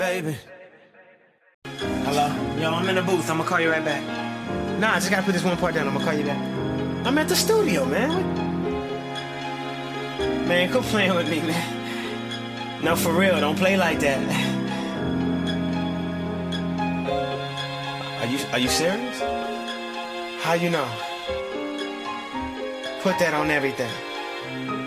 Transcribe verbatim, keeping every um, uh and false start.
Baby. Hello? Yo, I'm in the booth. I'm gonna call you right back. Nah, I just gotta put this one part down. I'm gonna call you back. I'm at the studio, man. Man, quit playing with me, man. No, for real. Don't play like that. Are you, are you serious? How you know? Put that on everything.